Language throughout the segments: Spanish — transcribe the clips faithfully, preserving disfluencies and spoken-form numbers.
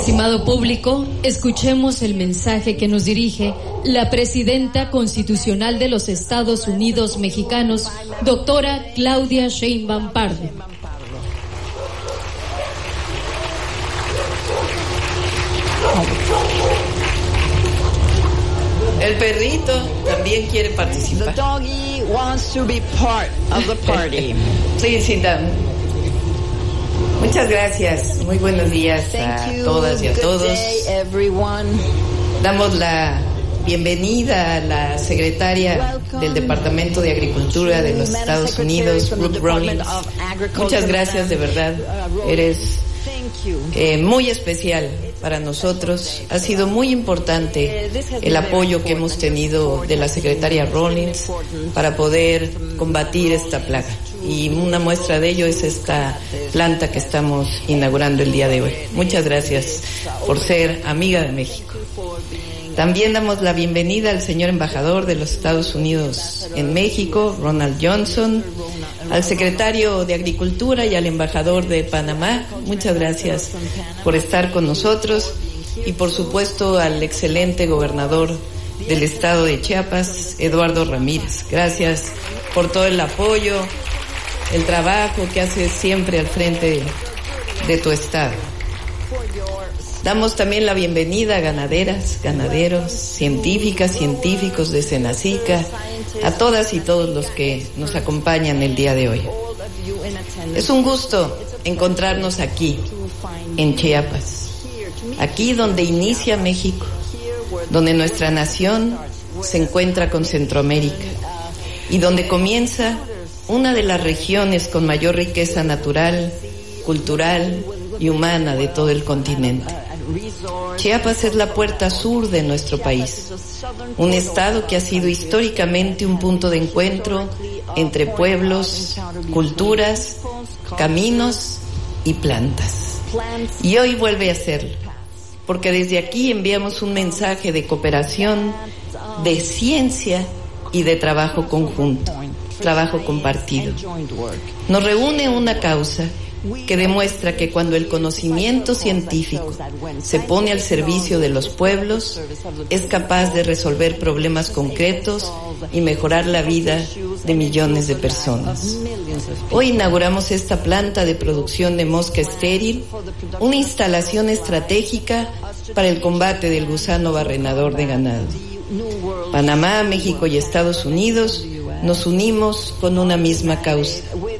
Estimado público, escuchemos el mensaje que nos dirige la Presidenta Constitucional de los Estados Unidos Mexicanos, doctora Claudia Sheinbaum Pardo. El perrito también quiere participar. The doggy wants to be part of the party. Please sit down. Muchas gracias. Muy buenos días a todas y a todos. Damos la bienvenida a la secretaria del Departamento de Agricultura de los Estados Unidos, Ruth Rawlings. Muchas gracias, de verdad. Eres eh, muy especial para nosotros. Ha sido muy importante el apoyo que hemos tenido de la secretaria Rawlings para poder combatir esta plaga. Y una muestra de ello es esta planta que estamos inaugurando el día de hoy. Muchas gracias por ser amiga de México. También damos la bienvenida al señor embajador de los Estados Unidos en México, Ronald Johnson, al secretario de Agricultura y al embajador de Panamá. Muchas gracias por estar con nosotros. Y por supuesto al excelente gobernador del estado de Chiapas, Eduardo Ramírez. Gracias por todo el apoyo, el trabajo que haces siempre al frente de tu estado. Damos también la bienvenida a ganaderas, ganaderos, científicas, científicos de Senacica, a todas y todos los que nos acompañan el día de hoy. Es un gusto encontrarnos aquí, en Chiapas, aquí donde inicia México, donde nuestra nación se encuentra con Centroamérica y donde comienza una de las regiones con mayor riqueza natural, cultural y humana de todo el continente. Chiapas es la puerta sur de nuestro país, un estado que ha sido históricamente un punto de encuentro entre pueblos, culturas, caminos y plantas. Y hoy vuelve a serlo, porque desde aquí enviamos un mensaje de cooperación, de ciencia y de trabajo conjunto, trabajo compartido. Nos reúne una causa que demuestra que cuando el conocimiento científico se pone al servicio de los pueblos, es capaz de resolver problemas concretos y mejorar la vida de millones de personas. Hoy inauguramos esta planta de producción de mosca estéril, una instalación estratégica para el combate del gusano barrenador de ganado. Panamá, México y Estados Unidos nos unimos con una misma causa.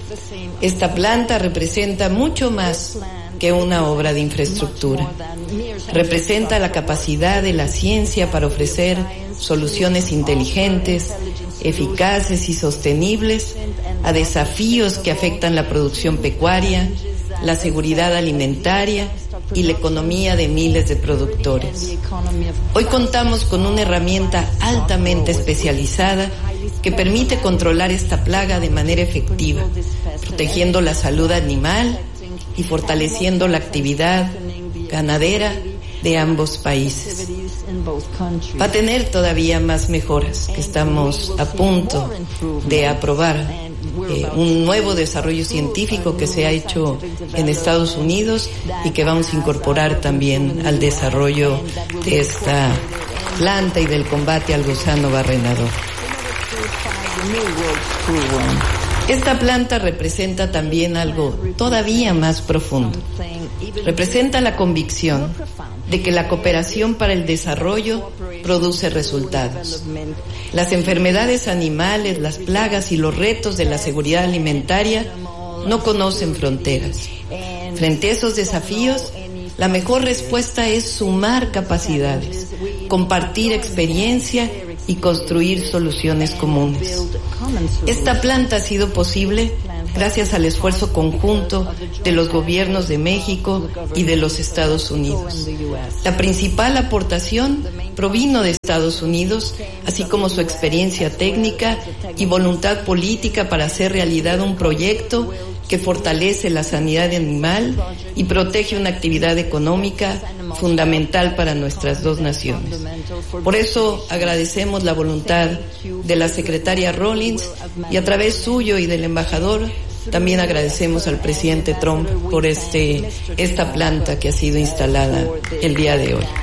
Esta planta representa mucho más que una obra de infraestructura. Representa la capacidad de la ciencia para ofrecer soluciones inteligentes, eficaces y sostenibles a desafíos que afectan la producción pecuaria, la seguridad alimentaria y la economía de miles de productores. Hoy contamos con una herramienta altamente especializada que permite controlar esta plaga de manera efectiva, protegiendo la salud animal y fortaleciendo la actividad ganadera de ambos países. Va a tener todavía más mejoras que estamos a punto de aprobar. Eh, un nuevo desarrollo científico que se ha hecho en Estados Unidos y que vamos a incorporar también al desarrollo de esta planta y del combate al gusano barrenador. Esta planta representa también algo todavía más profundo. Representa la convicción de que la cooperación para el desarrollo produce resultados. Las enfermedades animales, las plagas y los retos de la seguridad alimentaria no conocen fronteras. Frente a esos desafíos, la mejor respuesta es sumar capacidades, compartir experiencia y construir soluciones comunes. Esta planta ha sido posible gracias al esfuerzo conjunto de los gobiernos de México y de los Estados Unidos. La principal aportación provino de Estados Unidos, así como su experiencia técnica y voluntad política para hacer realidad un proyecto que fortalece la sanidad animal y protege una actividad económica fundamental para nuestras dos naciones. Por eso agradecemos la voluntad de la secretaria Rawlings y a través suyo y del embajador También agradecemos al presidente Trump por este, esta planta que ha sido instalada el día de hoy.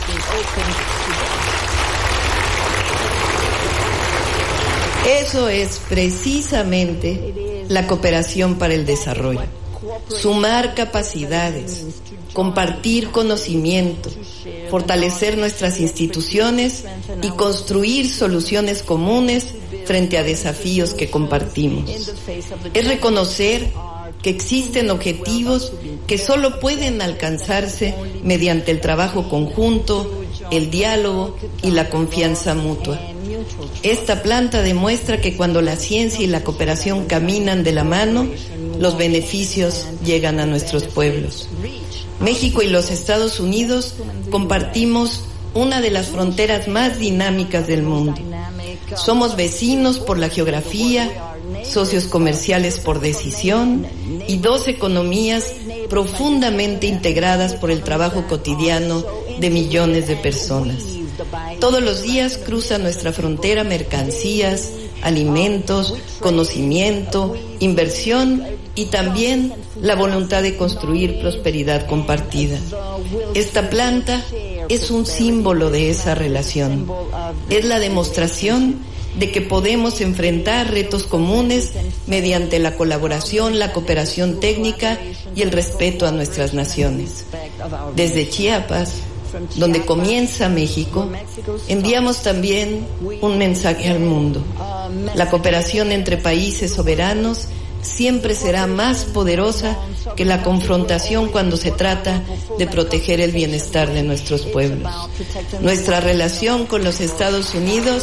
Eso es precisamente la cooperación para el desarrollo. Sumar capacidades, compartir conocimiento, fortalecer nuestras instituciones y construir soluciones comunes frente a desafíos que compartimos. Es reconocer que existen objetivos que solo pueden alcanzarse mediante el trabajo conjunto, el diálogo y la confianza mutua. Esta planta demuestra que cuando la ciencia y la cooperación caminan de la mano, los beneficios llegan a nuestros pueblos. México y los Estados Unidos compartimos una de las fronteras más dinámicas del mundo. Somos vecinos por la geografía, socios comerciales por decisión y dos economías profundamente integradas por el trabajo cotidiano de millones de personas. Todos los días cruzan nuestra frontera mercancías, alimentos, conocimiento, inversión y también la voluntad de construir prosperidad compartida. Esta planta es un símbolo de esa relación. Es la demostración de que podemos enfrentar retos comunes mediante la colaboración, la cooperación técnica y el respeto a nuestras naciones. Desde Chiapas, donde comienza México, enviamos también un mensaje al mundo. La cooperación entre países soberanos siempre será más poderosa que la confrontación cuando se trata de proteger el bienestar de nuestros pueblos. Nuestra relación con los Estados Unidos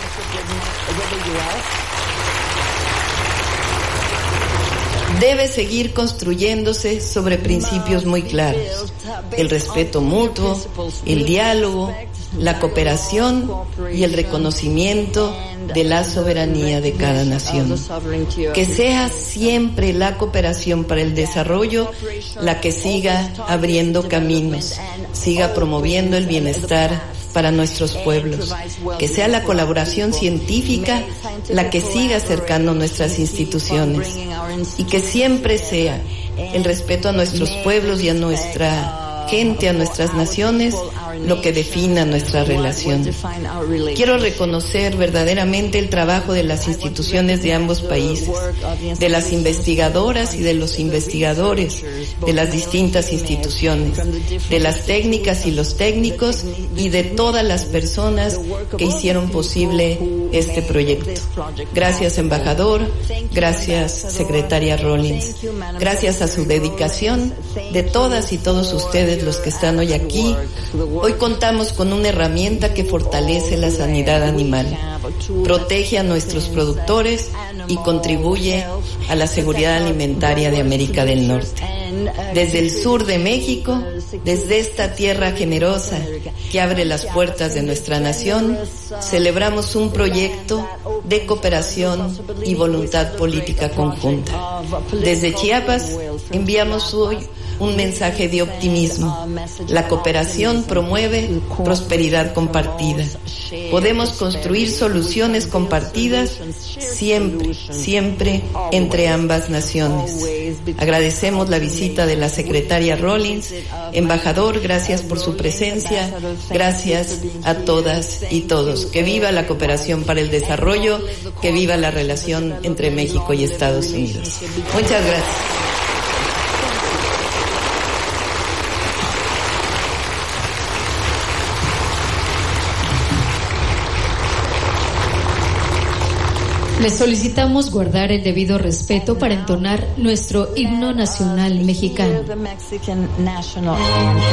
debe seguir construyéndose sobre principios muy claros: el respeto mutuo, el diálogo, la cooperación y el reconocimiento de la soberanía de cada nación. Que sea siempre la cooperación para el desarrollo la que siga abriendo caminos, siga promoviendo el bienestar para nuestros pueblos. Que sea la colaboración científica la que siga acercando nuestras instituciones y que siempre sea el respeto a nuestros pueblos y a nuestra gente, a nuestras naciones, lo que defina nuestra relación. Quiero reconocer verdaderamente el trabajo de las instituciones de ambos países, de las investigadoras y de los investigadores de las distintas instituciones, de las técnicas y los técnicos y de todas las personas que hicieron posible este proyecto. Gracias, embajador. Gracias, secretaria Rawlings. Gracias a su dedicación de todas y todos ustedes los que están hoy aquí. Hoy contamos con una herramienta que fortalece la sanidad animal, protege a nuestros productores y contribuye a la seguridad alimentaria de América del Norte. Desde el sur de México, desde esta tierra generosa que abre las puertas de nuestra nación, celebramos un proyecto de cooperación y voluntad política conjunta. Desde Chiapas enviamos hoy un mensaje de optimismo. La cooperación promueve prosperidad compartida. Podemos construir soluciones compartidas siempre, siempre entre ambas naciones. Agradecemos la visita de la secretaria Rawlings. Embajador, gracias por su presencia. Gracias a todas y todos. Que viva la cooperación para el desarrollo, que viva la relación entre México y Estados Unidos. Muchas gracias. Les solicitamos guardar el debido respeto para entonar nuestro himno nacional mexicano.